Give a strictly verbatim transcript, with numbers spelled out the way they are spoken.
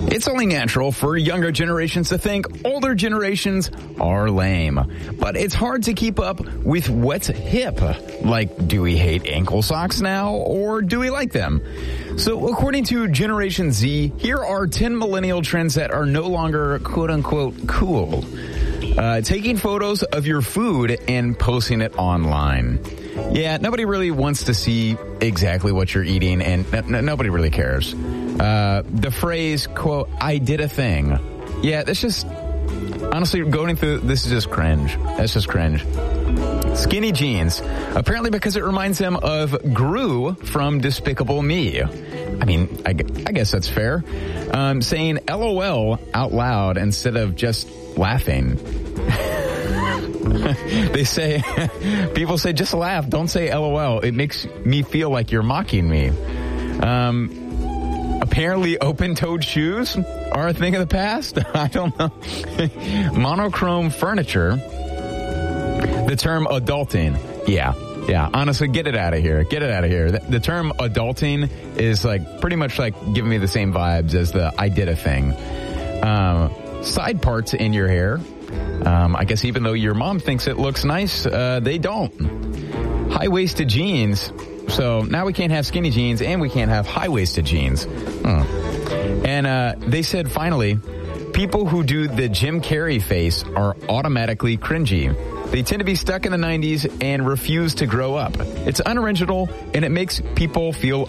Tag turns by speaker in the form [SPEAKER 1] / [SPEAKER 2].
[SPEAKER 1] It's only natural for younger generations to think older generations are lame. But it's hard to keep up with what's hip. Like, do we hate ankle socks now, or do we like them? So according to Generation Z, here are ten millennial trends that are no longer quote-unquote cool. Uh, taking photos of your food and posting it online. Yeah, nobody really wants to see exactly what you're eating, and n- n- nobody really cares. Uh, the phrase, quote, I did a thing. Yeah, that's just, honestly, going through, this is just cringe. That's just cringe. Skinny jeans. Apparently because it reminds them of Gru from Despicable Me. I mean, I, I guess that's fair. Um, saying LOL out loud instead of just laughing. They say, people say, just laugh, don't say LOL. It makes me feel like you're mocking me. Um, apparently open-toed shoes are a thing of the past. I don't know. Monochrome furniture. The term adulting. Yeah. Yeah. Honestly, get it out of here. Get it out of here. The, the term adulting is like pretty much like giving me the same vibes as the I did a thing. Um, side parts in your hair. Um, I guess even though your mom thinks it looks nice, uh, they don't. High-waisted jeans. So now we can't have skinny jeans and we can't have high-waisted jeans. Hmm. And uh, they said, finally, people who do the Jim Carrey face are automatically cringy. They tend to be stuck in the nineties and refuse to grow up. It's unoriginal and it makes people feel